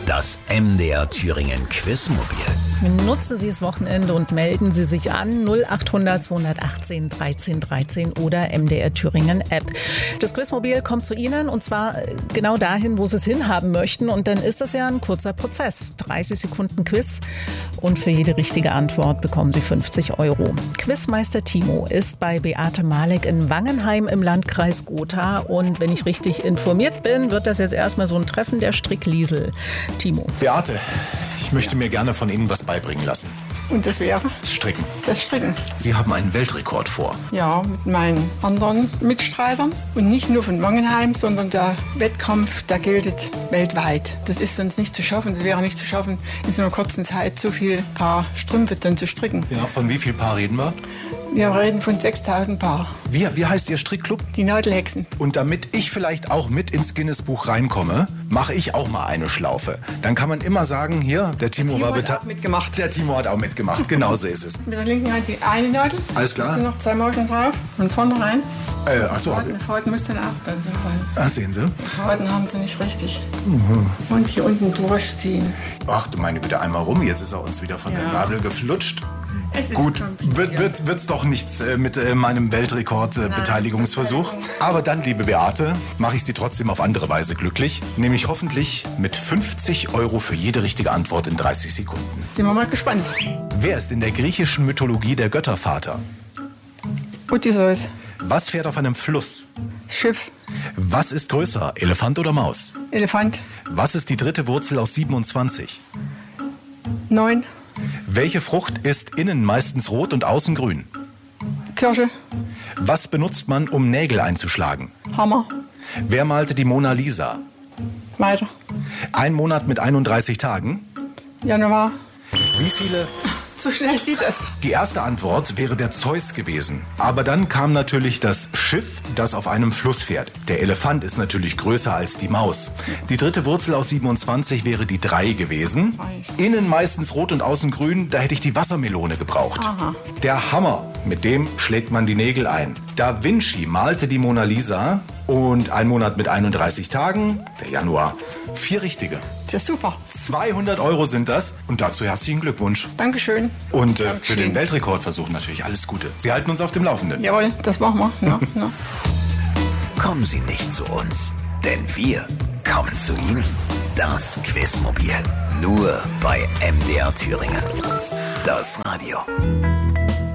Das MDR Thüringen Quizmobil. Nutzen Sie das Wochenende und melden Sie sich an 0800 218 13 13 oder MDR Thüringen App. Das Quizmobil kommt zu Ihnen und zwar genau dahin, wo Sie es hinhaben möchten. Und dann ist das ja ein kurzer Prozess. 30 Sekunden Quiz und für jede richtige Antwort bekommen Sie 50 €. Quizmeister Timo ist bei Beate Malek in Wangenheim im Landkreis Gotha. Und wenn ich richtig informiert bin, wird das jetzt erstmal so ein Treffen der Strickliesel. Timo. Beate, ich möchte mir gerne von Ihnen was beibringen lassen. Und das wäre? Das Stricken. Das Stricken. Sie haben einen Weltrekord vor. Ja, mit meinen anderen Mitstreitern. Und nicht nur von Wangenheim, sondern der Wettkampf, der gilt weltweit. Das ist sonst nicht zu schaffen. Das wäre nicht zu schaffen, in so einer kurzen Zeit so viel Paar Strümpfe dann zu stricken. Ja, von wie viel Paar reden wir? Wir reden von 6000 Paar. Wie heißt Ihr Strickclub? Die Nadelhexen. Und damit ich vielleicht auch mit ins Guinness-Buch reinkomme, mache ich auch mal eine Schlaufe. Dann kann man immer sagen, hier, der Timo war hat auch mitgemacht. Der Timo hat auch mitgemacht, genau so ist es. Mit der linken Hand die eine Nadel. Alles klar. Da sind noch 2 Mauschen drauf. Und vorne rein. Achso. Faden müsste dann auch dann so rein. Ach, sehen Sie. Faden haben Sie nicht richtig. Und hier unten durchziehen. Ach du meine Güte, einmal rum. Jetzt ist er uns wieder von der Nadel geflutscht. Es ist Gut, wird's doch nichts mit meinem Weltrekord-Beteiligungsversuch. Aber dann, liebe Beate, mache ich Sie trotzdem auf andere Weise glücklich. Nämlich hoffentlich mit 50 € für jede richtige Antwort in 30 Sekunden. Sind wir mal gespannt. Wer ist in der griechischen Mythologie der Göttervater? Odysseus. Was fährt auf einem Fluss? Schiff. Was ist größer, Elefant oder Maus? Elefant. Was ist die dritte Wurzel aus 27? 9. Welche Frucht ist innen meistens rot und außen grün? Kirsche. Was benutzt man, um Nägel einzuschlagen? Hammer. Wer malte die Mona Lisa? Weiter. Ein Monat mit 31 Tagen? Januar. Wie viele? So schnell geht es. Die erste Antwort wäre der Zeus gewesen. Aber dann kam natürlich das Schiff, das auf einem Fluss fährt. Der Elefant ist natürlich größer als die Maus. Die dritte Wurzel aus 27 wäre die 3 gewesen. Innen meistens rot und außen grün, da hätte ich die Wassermelone gebraucht. Aha. Der Hammer, mit dem schlägt man die Nägel ein. Da Vinci malte die Mona Lisa und ein Monat mit 31 Tagen, der Januar. 4 richtige. Das ist super. 200 € sind das und dazu herzlichen Glückwunsch. Dankeschön. Und für den Weltrekordversuch natürlich alles Gute. Sie halten uns auf dem Laufenden. Jawohl, das machen wir. Ja, ja. Kommen Sie nicht zu uns, denn wir kommen zu Ihnen. Das Quizmobil. Nur bei MDR Thüringen. Das Radio.